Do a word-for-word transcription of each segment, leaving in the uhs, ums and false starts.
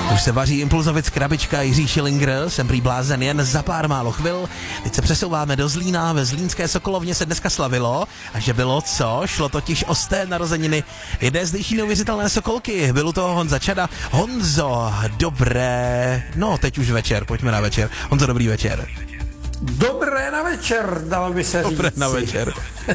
Už se vaří Impulzovic, Krabička, Jiří Schillinger, jsem prý blázen jen za pár málo chvil. Teď se přesouváme do Zlína, ve zlínské Sokolovně se dneska slavilo. A že bylo co? Šlo totiž o sté narozeniny jedné zdejší neuvěřitelné Sokolky. Bylo to Honza Čada. Honzo, dobré, no teď už večer, pojďme na večer. Honzo, dobrý večer. Dobré na večer, dalo by se říct. Dobré na večer.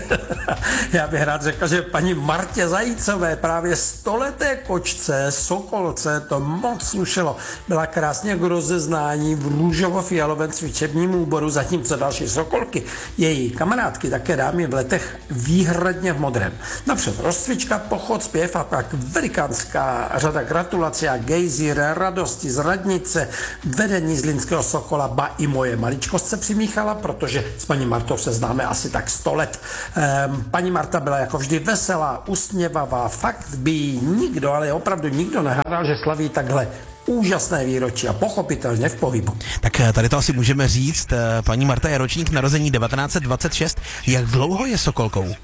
Já bych rád řekl, že paní Martě Zajícové, právě stoleté kočce, Sokolce, to moc slušelo. Byla krásně k rozeznání v růžovo-fialovém cvičebním úboru, zatímco další Sokolky, její kamarádky, také dámy v letech výhradně v modrém. Napřed rozcvička, pochod, zpěv a pak velikánská řada gratulací a gejzír, radosti z radnice, vedení zlínského Sokola, ba i moje maličkost se přimíchala, protože s paní Martou se známe asi tak sto let. Ehm, paní Marta byla jako vždy veselá, usměvavá, fakt by jí nikdo, ale opravdu nikdo nehádal, že slaví takhle úžasné výročí a pochopitelně v pohybu. Tak tady to asi můžeme říct, paní Marta je ročník narození devatenáct set dvacet šest. Jak dlouho je Sokolkou?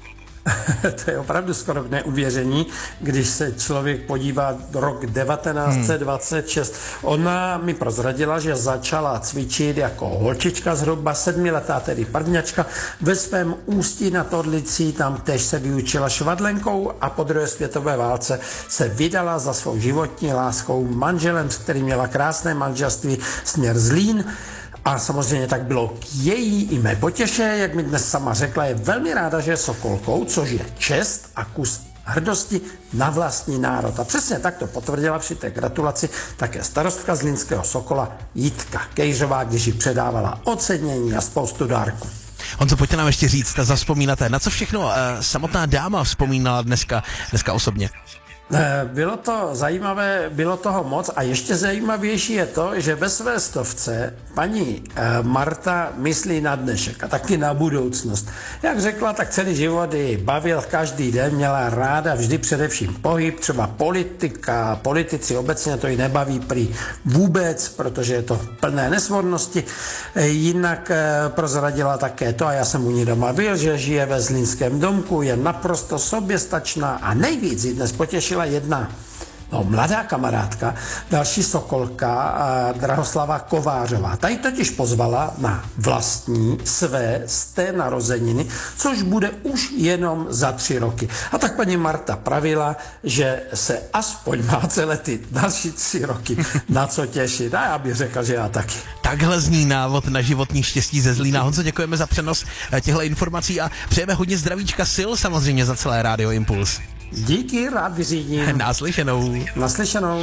To je opravdu skoro k neuvěření, když se člověk podívá rok devatenáct set dvacet šest. Hmm. Ona mi prozradila, že začala cvičit jako holčička zhruba sedmiletá, tedy prvňačka. Ve svém Ústí nad Orlicí tam též se vyučila švadlenkou a po druhé světové válce se vydala za svou životní láskou manželem, s kterým měla krásné manželství, směr Zlín. A samozřejmě tak bylo k její i mé potěše, jak mi dnes sama řekla, je velmi ráda, že je Sokolkou, což je čest a kus hrdosti na vlastní národ. A přesně tak to potvrdila při té gratulaci také starostka zlínského Sokola Jitka Kejžová, když jí předávala ocenění a spoustu dárků. Honzo, pojďte nám ještě říct, zavzpomínáte, na co všechno uh, samotná dáma vzpomínala dneska, dneska osobně? Bylo to zajímavé, bylo toho moc a ještě zajímavější je to, že ve své stovce paní Marta myslí na dnešek a taky na budoucnost. Jak řekla, tak celý život ji bavil každý den, měla ráda vždy především pohyb, třeba politika, politici obecně to ji nebaví prý vůbec, protože je to plné nesvornosti. Jinak prozradila také to, a já jsem u ní doma byl, že žije ve zlínském domku, je naprosto soběstačná a nejvíc ji dnes potěšila jedna no, mladá kamarádka, další Sokolka, a Drahoslava Kovářová. Ta ji totiž pozvala na vlastní své sté narozeniny, což bude už jenom za tři roky. A tak paní Marta pravila, že se aspoň má celé ty další tři roky na co těšit. A já bych řekl, že já taky. Takhle zní návod na životní štěstí ze Zlína. Honzo, děkujeme za přenos těchto informací a přejeme hodně zdravíčka, sil samozřejmě za celé Rádio Impuls. Díky, rád vyřídím. Naslyšenou. Naslyšenou.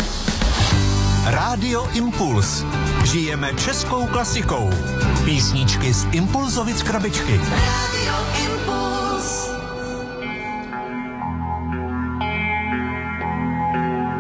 Rádio Impuls. Žijeme českou klasikou. Písničky z Impulzovic Krabičky. Rádio Impuls.